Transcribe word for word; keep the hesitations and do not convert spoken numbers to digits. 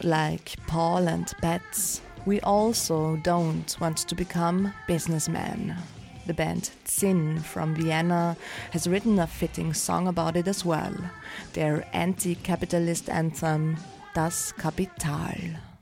like Paul and Bats, we also don't want to become businessmen. The band Zinn from Vienna has written a fitting song about it as well, their anti-capitalist anthem Das Kapital.